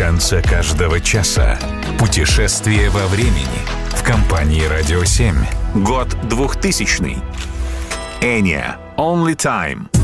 конце каждого часа. Путешествие во времени в компании «Радио 7». Год 2000. Enya. Only Time.